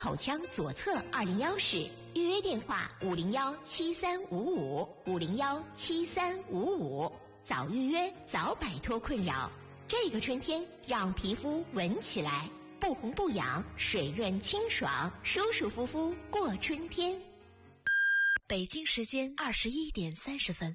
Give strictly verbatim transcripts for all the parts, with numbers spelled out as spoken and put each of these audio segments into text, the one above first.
口腔左侧二零幺室，预约电话五零幺七三五五五零幺七三五五，早预约早摆脱困扰。这个春天让皮肤闻起来不红不痒，水润清爽，舒舒服服过春天。 北京时间二十一点三十分。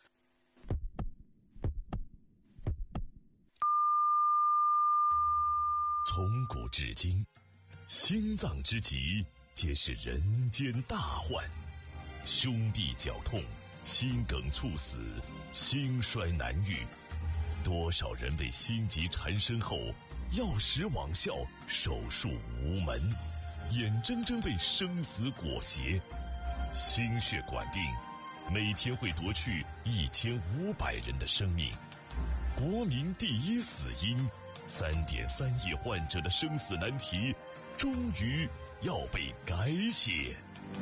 从古至今，心脏之疾皆是人间大患，胸痹绞痛、心梗猝死、心衰难愈，多少人为心疾缠身后药石罔效，手术无门，眼睁睁为生死裹挟。心血管病每天会夺去一千五百人的生命，国民第一死因，三点三亿患者的生死难题终于要被改写。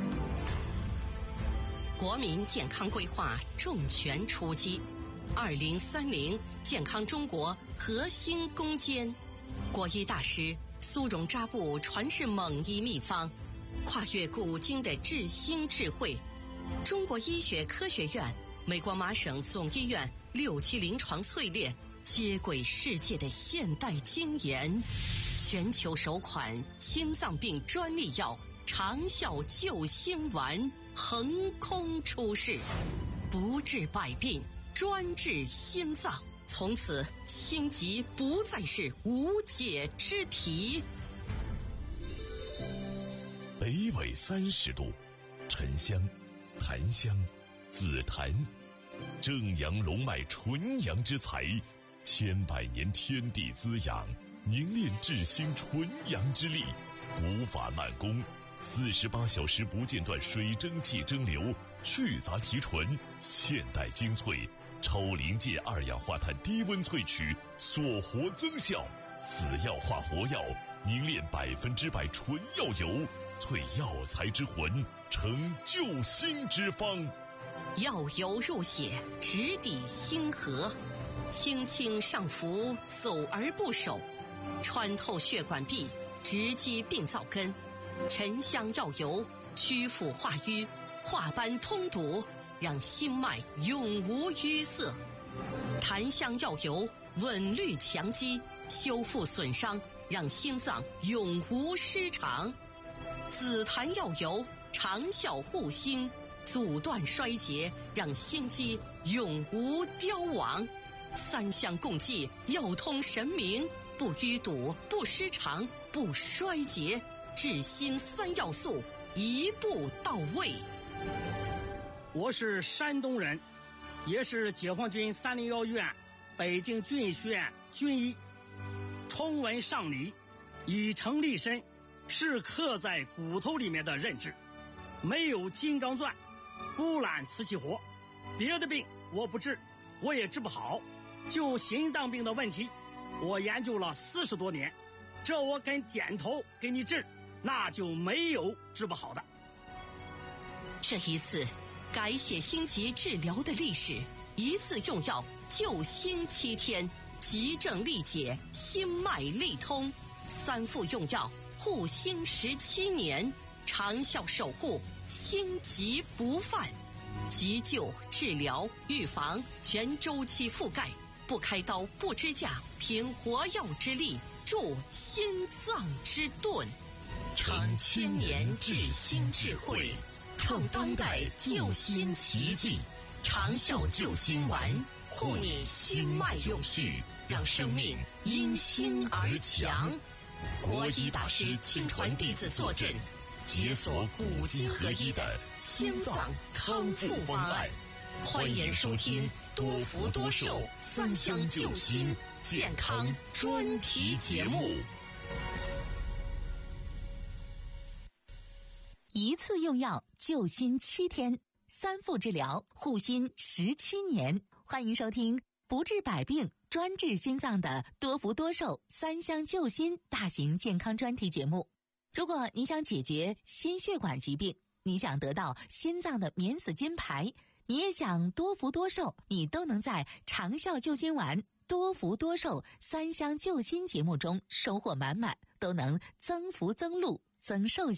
国民健康规划重拳出击，二零三零健康中国核心攻坚。国医大师苏荣扎布传世猛医秘方，跨越古今的治心智慧。中国医学科学院、美国麻省总医院六期临床淬炼，接轨世界的现代精研。全球首款心脏病专利药长效救心丸横空出世，不治百病，专治心脏。从此心疾不再是无解之题。 北纬三十度，沉香、檀香、紫檀，正阳龙脉纯阳之材，千百年天地滋养，凝练治心纯阳之力，古法慢工，四十八小时不间断水蒸气蒸馏，去杂提纯，现代精粹，超临界二氧化碳低温萃取，锁活增效，死药化活药，凝练百分之百纯药油，萃药材之魂，成救心之方。 药油入血，直抵心河，轻轻上浮，走而不守，穿透血管壁，直击病灶根。沉香药油祛腐化瘀，化斑通堵，让心脉永无淤塞。檀香药油稳律强肌，修复损伤，让心脏永无失常。紫檀药油长效护心，阻断衰竭，让心肌永无凋亡。三香共济，药通神明，不淤堵，不失常，不衰竭，治心三要素一步到位。 我是山东人，也是解放军三零一院北京军医学院军医。崇文尚理，以诚立身，是刻在骨头里面的认知。没有金刚钻，不揽瓷器活。别的病我不治，我也治不好。就心脏病的问题，我研究了四十多年，这我跟点头给你治，那就没有治不好的。 这一次改写心疾治疗的历史，一次用药救心七天，急症力解，心脉力通，三副用药护心十七年，长效守护，心疾不犯。急救、治疗、预防全周期覆盖，不开刀不支架，凭活药之力助心脏之盾， 成千年治心智慧， 创当代救心奇迹。长效救心丸，护你心脉永续，让生命因心而强。国医大师亲传弟子坐镇，解锁古今合一的心脏康复方案。欢迎收听多福多寿三香救心健康专题节目。 一次用药救心七天，三副治疗护心十七年。欢迎收听不治百病专治心脏的多福多寿三香救心大型健康专题节目。如果你想解决心血管疾病，你想得到心脏的免死金牌，你也想多福多寿，你都能在长效救心丸、多福多寿三香救心节目中收获满满，都能增福增禄增寿